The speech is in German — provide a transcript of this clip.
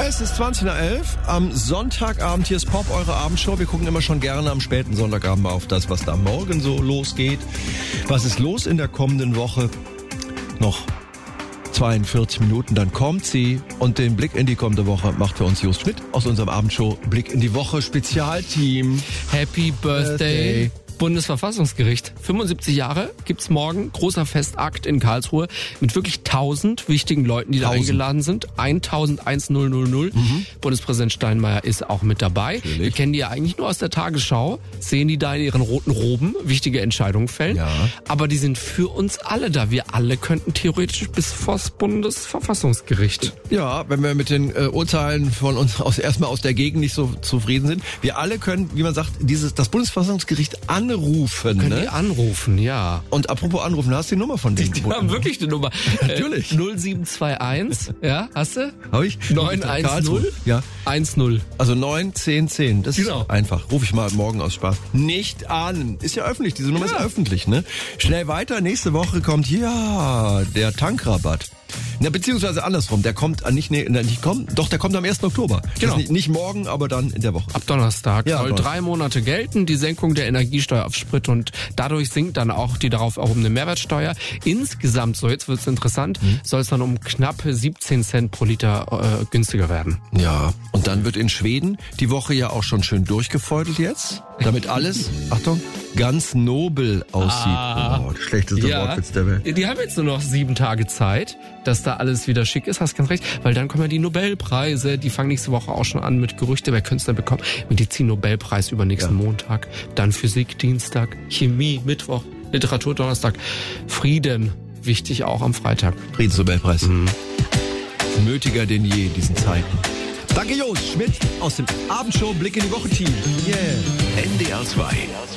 Es ist 20:11 am Sonntagabend. Hier ist Pop, eure Abendshow. Wir gucken immer schon gerne am späten Sonntagabend auf das, was da morgen so losgeht. Was ist los in der kommenden Woche? Noch 42 Minuten, dann kommt sie. Und den Blick in die kommende Woche macht für uns Just Schmidt aus unserem Abendshow Blick in die Woche Spezialteam. Happy Birthday. Bundesverfassungsgericht. 75 Jahre gibt's morgen. Großer Festakt in Karlsruhe mit wirklich 1000 wichtigen Leuten, die da eingeladen sind. 1000. Bundespräsident Steinmeier ist auch mit dabei. Natürlich. Wir kennen die ja eigentlich nur aus der Tagesschau. Sehen die da in ihren roten Roben wichtige Entscheidungen fällen. Ja. Aber die sind für uns alle da. Wir alle könnten theoretisch bis vors Bundesverfassungsgericht. Ja, wenn wir mit den Urteilen von uns erstmal aus der Gegend nicht so zufrieden sind. Wir alle können, wie man sagt, das Bundesverfassungsgericht anrufen. Können Ne? die anrufen, ja. Und apropos anrufen, hast du die Nummer von denen? Die haben wirklich eine Nummer. Natürlich. 0721, ja, hast du? Hab ich? 910? Ja. 10. Also 9, 10, 10. Das Genau. ist einfach. Ruf ich mal morgen aus Spaß. Nicht an. Ist ja öffentlich. Diese Nummer ist öffentlich, ne? Schnell weiter. Nächste Woche kommt der Tankrabatt. Na, beziehungsweise andersrum. Der kommt der kommt am 1. Oktober. Genau. Das ist nicht morgen, aber dann in der Woche. Ab Donnerstag Ja, soll 3 Monate gelten, die Senkung der Energiesteuer auf Sprit und dadurch sinkt dann auch die darauf erhobene Mehrwertsteuer. Insgesamt, so jetzt wird's interessant, soll es dann um knapp 17 Cent pro Liter günstiger werden. Ja. Und dann wird in Schweden die Woche ja auch schon schön durchgefeudelt jetzt. Damit alles, Achtung, ganz nobel aussieht. Oh, das schlechteste Wortwitz der Welt. Die haben jetzt nur noch 7 Tage Zeit, dass da alles wieder schick ist, hast ganz recht, weil dann kommen ja die Nobelpreise, die fangen nächste Woche auch schon an mit Gerüchte, wer könnte es denn bekommen? Medizin-Nobelpreis übernächsten Montag, dann Physik Dienstag, Chemie Mittwoch, Literatur Donnerstag, Frieden, wichtig auch am Freitag. Friedensnobelpreis. Nötiger denn je in diesen Zeiten. Danke, Jos Schmidt aus dem Abendshow Blick in die Woche Team. Yeah. NDR 2.